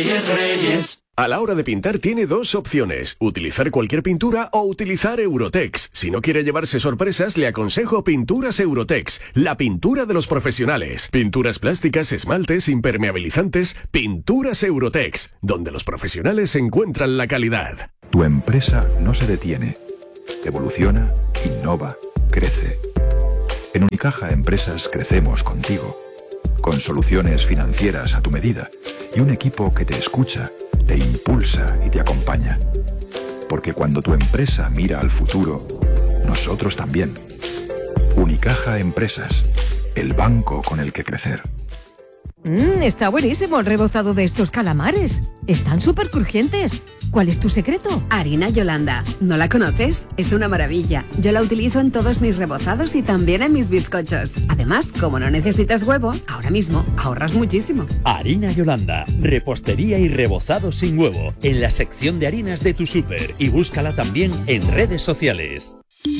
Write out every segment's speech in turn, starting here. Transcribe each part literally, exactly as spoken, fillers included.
Reyes, Reyes. A la hora de pintar tiene dos opciones, utilizar cualquier pintura o utilizar Eurotex. Si no quiere llevarse sorpresas, le aconsejo Pinturas Eurotex, la pintura de los profesionales. Pinturas plásticas, esmaltes, impermeabilizantes, Pinturas Eurotex, donde los profesionales encuentran la calidad. Tu empresa no se detiene, evoluciona, innova, crece. En Unicaja Empresas crecemos contigo, con soluciones financieras a tu medida y un equipo que te escucha, te impulsa y te acompaña. Porque cuando tu empresa mira al futuro, nosotros también. Unicaja Empresas, el banco con el que crecer. Mmm, está buenísimo el rebozado de estos calamares. Están súper crujientes. ¿Cuál es tu secreto? Harina Yolanda. ¿No la conoces? Es una maravilla. Yo la utilizo en todos mis rebozados y también en mis bizcochos. Además, como no necesitas huevo, ahora mismo ahorras muchísimo. Harina Yolanda. Repostería y rebozado sin huevo. En la sección de harinas de tu súper. Y búscala también en redes sociales.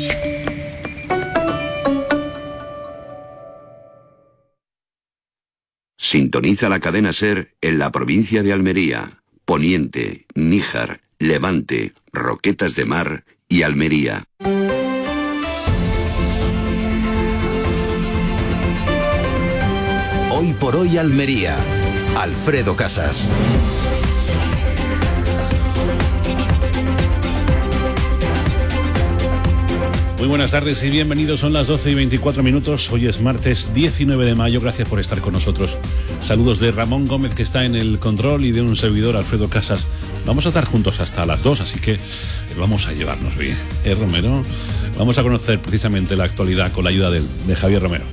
Sintoniza la cadena SER en la provincia de Almería, Poniente, Níjar, Levante, Roquetas de Mar y Almería. Hoy por hoy Almería. Alfredo Casas. Muy buenas tardes y bienvenidos, son las doce y veinticuatro minutos, hoy es martes diecinueve de mayo, gracias por estar con nosotros. Saludos de Ramón Gómez, que está en el control, y de un servidor, Alfredo Casas. Vamos a estar juntos hasta las dos, así que vamos a llevarnos bien. ¿Eh, Romero? Vamos a conocer precisamente la actualidad con la ayuda de, de Javier Romero.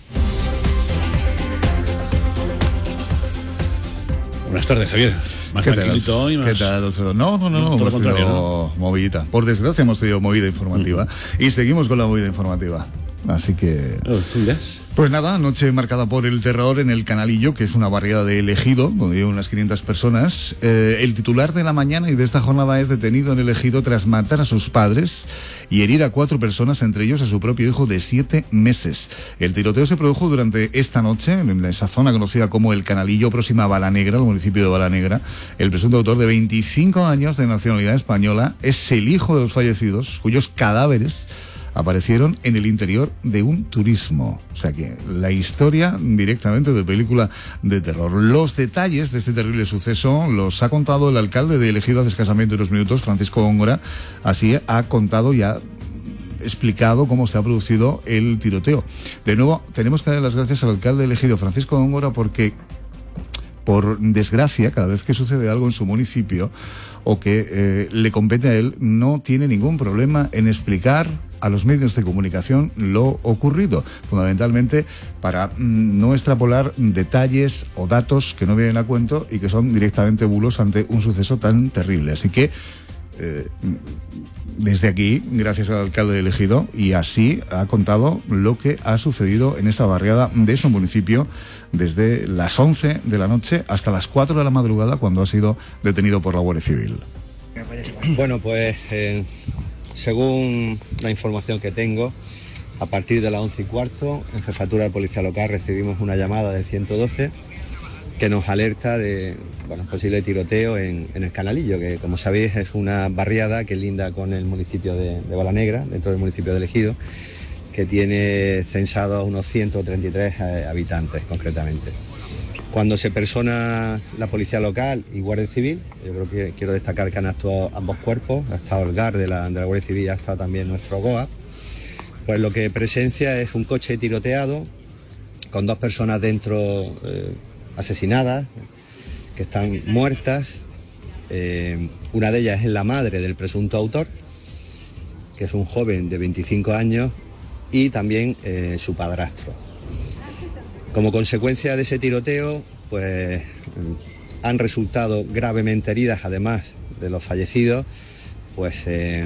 Buenas tardes, Javier. Más ¿Qué tranquilito tal? hoy, más... ¿Qué tal, Alfredo? No, no, no, no, todo lo hemos contrario, tenido ¿no? movidita. Por desgracia hemos tenido movida informativa. Uh-huh. Y seguimos con la movida informativa. Así que... ¿Sí, ves? Pues nada, noche marcada por el terror en el Canalillo, que es una barriada de El Ejido, donde viven unas quinientas personas. Eh, el titular de la mañana y de esta jornada es detenido en El Ejido tras matar a sus padres y herir a cuatro personas, entre ellos a su propio hijo de siete meses. El tiroteo se produjo durante esta noche en esa zona conocida como el Canalillo, próxima a Balanegra, el municipio de Balanegra. El presunto autor, de veinticinco años, de nacionalidad española, es el hijo de los fallecidos, cuyos cadáveres aparecieron en el interior de un turismo. O sea que la historia directamente de película de terror. Los detalles de este terrible suceso los ha contado el alcalde de El Ejido hace escasamente unos minutos, Francisco Góngora. Así ha contado y ha explicado cómo se ha producido el tiroteo. De nuevo, tenemos que dar las gracias al alcalde de El Ejido, Francisco Góngora, porque, por desgracia, cada vez que sucede algo en su municipio o que eh, le compete a él, no tiene ningún problema en explicar a los medios de comunicación lo ocurrido, fundamentalmente para mm, no extrapolar detalles o datos que no vienen a cuento y que son directamente bulos ante un suceso tan terrible. Así que eh, desde aquí, gracias al alcalde elegido, y así ha contado lo que ha sucedido en esa barriada de su municipio desde las once de la noche hasta las cuatro de la madrugada, cuando ha sido detenido por la Guardia Civil. Bueno, pues eh, según la información que tengo, a partir de las once y cuarto, en Jefatura de Policía Local recibimos una llamada de ciento doce que nos alerta de bueno, posible tiroteo en, en el Canalillo, que, como sabéis, es una barriada que linda con el municipio de, de Balanegra, dentro del municipio de El Ejido, que tiene censados unos ciento treinta y tres eh, habitantes concretamente. Cuando se persona la Policía Local y Guardia Civil, yo creo que quiero destacar que han actuado ambos cuerpos, ha estado el G A R de la, de la Guardia Civil y ha estado también nuestro G O A, pues lo que presencia es un coche tiroteado con dos personas dentro eh, asesinadas, que están muertas. Eh, una de ellas es la madre del presunto autor, que es un joven de veinticinco años, y también eh, su padrastro. Como consecuencia de ese tiroteo, pues han resultado gravemente heridas, además de los fallecidos, pues eh,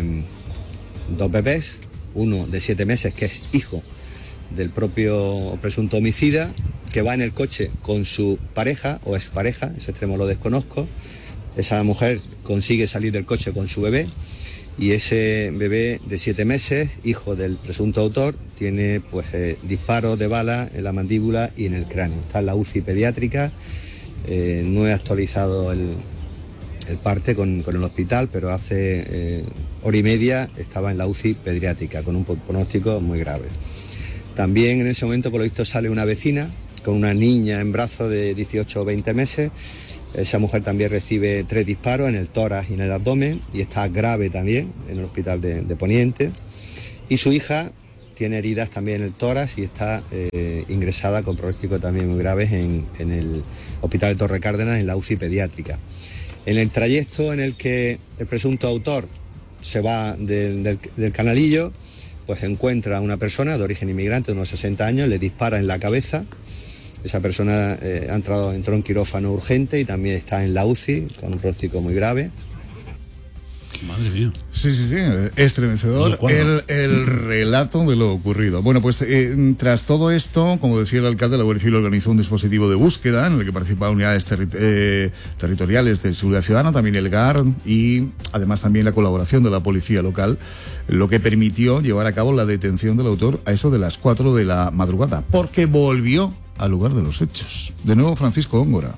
dos bebés, uno de siete meses, que es hijo del propio presunto homicida, que va en el coche con su pareja o expareja, ese extremo lo desconozco. Esa mujer consigue salir del coche con su bebé, y ese bebé de siete meses, hijo del presunto autor, tiene pues eh, disparos de bala en la mandíbula y en el cráneo. Está en la U C I pediátrica, eh, no he actualizado el, el parte con, con el hospital, pero hace eh, hora y media estaba en la U C I pediátrica con un pronóstico muy grave. También en ese momento, por lo visto, sale una vecina con una niña en brazos de dieciocho o veinte meses. Esa mujer también recibe tres disparos en el tórax y en el abdomen y está grave también en el hospital de, de Poniente. Y su hija tiene heridas también en el tórax y está eh, ingresada con pronósticos también muy graves en, en el hospital de Torre Cárdenas, en la U C I pediátrica. En el trayecto en el que el presunto autor se va del, del, del Canalillo, pues encuentra a una persona de origen inmigrante de unos sesenta años, le dispara en la cabeza. Esa persona eh, ha entrado, entró en quirófano urgente y también está en la U C I con un pronóstico muy grave. Madre mía. Sí, sí, sí, estremecedor el, el relato de lo ocurrido. Bueno, pues eh, tras todo esto, como decía el alcalde, la Guardia Civil organizó un dispositivo de búsqueda en el que participaban unidades terri eh, territoriales de seguridad ciudadana, también el G A R y además también la colaboración de la policía local, lo que permitió llevar a cabo la detención del autor a eso de las cuatro de la madrugada, porque volvió al lugar de los hechos. De nuevo, Francisco Góngora.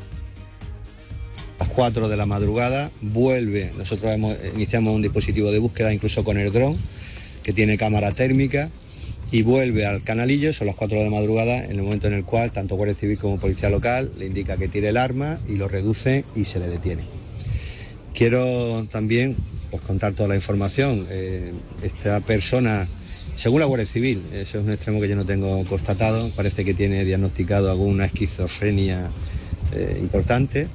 A las cuatro de la madrugada vuelve, nosotros hemos, iniciamos un dispositivo de búsqueda incluso con el dron, que tiene cámara térmica, y vuelve al Canalillo, son las cuatro de la madrugada, en el momento en el cual tanto Guardia Civil como Policía Local le indica que tire el arma y lo reduce y se le detiene. Quiero también pues, contar toda la información. Eh, esta persona, según la Guardia Civil, ese es un extremo que yo no tengo constatado, parece que tiene diagnosticado alguna esquizofrenia eh, importante.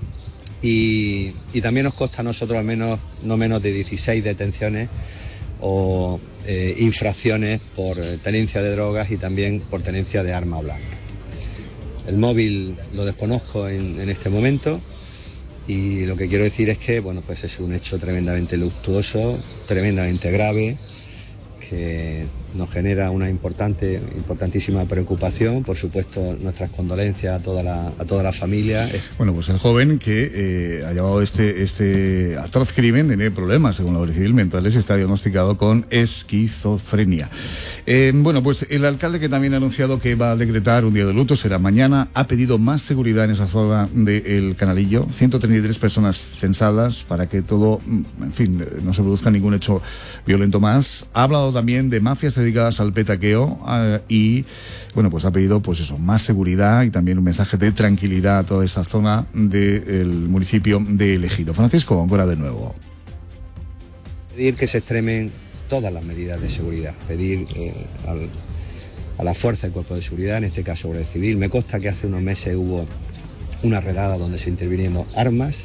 Y, y también nos consta a nosotros al menos no menos de dieciséis detenciones o eh, infracciones por tenencia de drogas y también por tenencia de arma blanca. El móvil lo desconozco en, en este momento y lo que quiero decir es que bueno, pues es un hecho tremendamente luctuoso, tremendamente grave, que nos genera una importante, importantísima preocupación. Por supuesto, nuestras condolencias a toda la, a toda la familia. Bueno, pues el joven que eh, ha llevado este, este atroz crimen tiene problemas, según la Guardia Civil, mentales, está diagnosticado con esquizofrenia. Eh, bueno, pues el alcalde, que también ha anunciado que va a decretar un día de luto, será mañana, ha pedido más seguridad en esa zona del Canalillo, ciento treinta y tres personas censadas para que todo, en fin, no se produzca ningún hecho violento más. Ha hablado también de mafias dedicadas al petaqueo uh, y, bueno, pues ha pedido, pues eso, más seguridad y también un mensaje de tranquilidad a toda esa zona del municipio de El Ejido. Francisco Góngora de nuevo. Pedir que se extremen todas las medidas de seguridad, pedir eh, al, a la fuerza del cuerpo de seguridad, en este caso Guardia Civil. Me consta que hace unos meses hubo una redada donde se intervinieron armas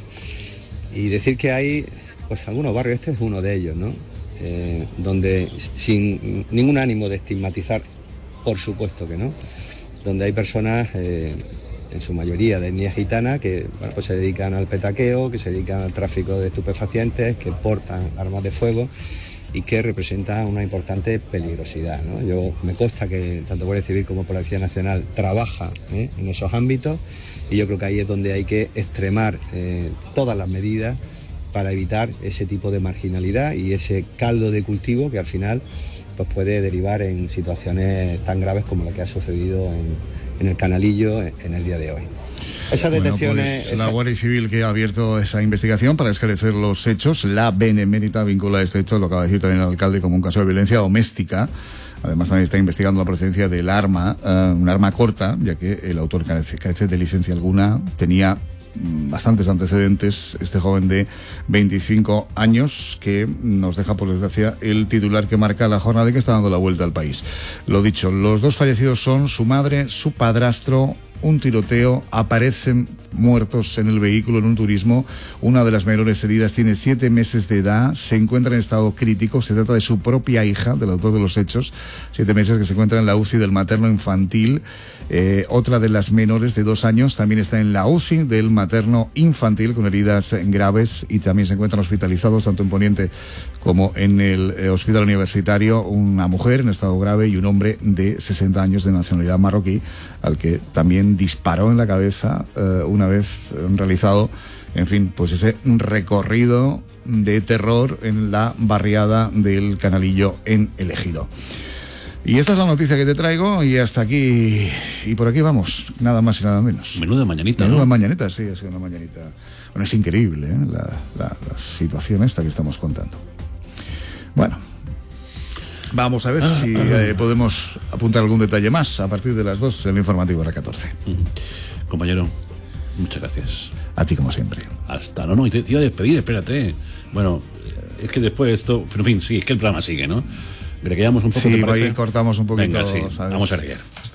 y decir que hay, pues algunos barrios, este es uno de ellos, ¿no? Eh, donde sin ningún ánimo de estigmatizar, por supuesto que no, donde hay personas, eh, en su mayoría de etnia gitana, que bueno, pues se dedican al petaqueo, que se dedican al tráfico de estupefacientes, que portan armas de fuego y que representan una importante peligrosidad, ¿no? Yo me consta que tanto Guardia Civil como Policía Nacional trabaja ¿eh? en esos ámbitos y yo creo que ahí es donde hay que extremar eh, todas las medidas para evitar ese tipo de marginalidad y ese caldo de cultivo que al final pues puede derivar en situaciones tan graves como la que ha sucedido en, en el Canalillo en el día de hoy. Esas detenciones... Bueno, pues esa... la Guardia Civil, que ha abierto esa investigación para esclarecer los hechos, la Benemérita vincula este hecho, lo acaba de decir también el alcalde, como un caso de violencia doméstica. Además también está investigando la procedencia del arma, uh, un arma corta, ya que el autor carece, carece de licencia alguna, tenía bastantes antecedentes, este joven de veinticinco años, que nos deja, por desgracia, el titular que marca la jornada y que está dando la vuelta al país. Lo dicho, los dos fallecidos son su madre, su padrastro. Un tiroteo, aparecen muertos en el vehículo en un turismo. Una de las menores heridas tiene siete meses de edad, se encuentra en estado crítico. Se trata de su propia hija, del autor de los hechos, siete meses, que se encuentra en la U C I del materno infantil. Eh, otra de las menores, de dos años, también está en la U C I del materno infantil con heridas graves y también se encuentran hospitalizados tanto en Poniente como en el eh, hospital universitario, una mujer en estado grave y un hombre de sesenta años de nacionalidad marroquí, al que también disparó en la cabeza eh, una vez realizado, en fin, pues ese recorrido de terror en la barriada del Canalillo en El Ejido. Y esta es la noticia que te traigo y hasta aquí, y por aquí vamos, nada más y nada menos. Menuda mañanita, Menuda ¿no? mañanita, sí, ha sido una mañanita. Bueno, es increíble, ¿eh? la, la, la situación esta que estamos contando. Bueno, vamos a ver ah, si ah, eh, podemos apuntar algún detalle más a partir de las dos en el informativo hora catorce. Uh-huh. Compañero, muchas gracias. A ti como siempre. Hasta, no, no, y te, te iba a despedir, espérate. Bueno, es que después de esto, pero en fin, sí, es que el programa sigue, ¿no? Pero que un poco. Sí, ahí cortamos un poquito. Venga, sí, vamos a leer.